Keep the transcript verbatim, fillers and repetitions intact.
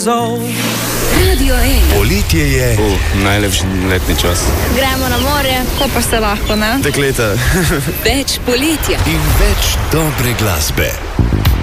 plazov. Radio ena. Poletje je. Uh, najlepši letni čas. Gremo na morje, ko pa se lahko, ne? Dekleta. Več poletja. In več dobre glasbe.